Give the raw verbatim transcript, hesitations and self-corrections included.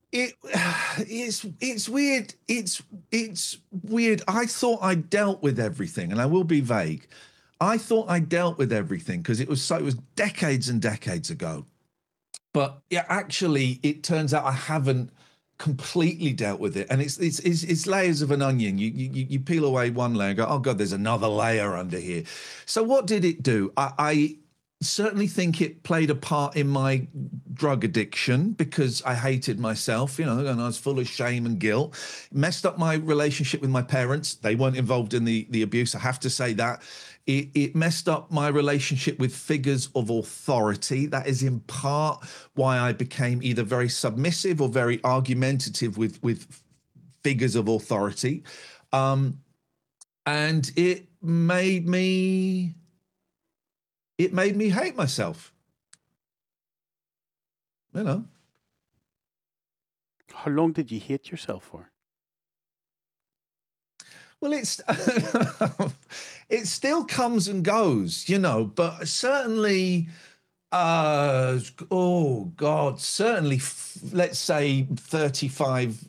It it's it's weird. It's it's weird. I thought I dealt with everything, and I will be vague. I thought I dealt with everything because it was so it was decades and decades ago. But yeah, actually, it turns out I haven't completely dealt with it, and it's it's it's, it's layers of an onion. You, you you peel away one layer, and go, oh god, there's another layer under here. So what did it do? I, I certainly think it played a part in my drug addiction because I hated myself, you know, and I was full of shame and guilt. It messed up my relationship with my parents. They weren't involved in the the abuse. I have to say that. It, it messed up my relationship with figures of authority. That is in part why I became either very submissive or very argumentative with with figures of authority. Um, and it made me it made me hate myself. You know. How long did you hate yourself for? Well, it's it still comes and goes, you know, but certainly, uh, oh God, certainly, f- let's say thirty-five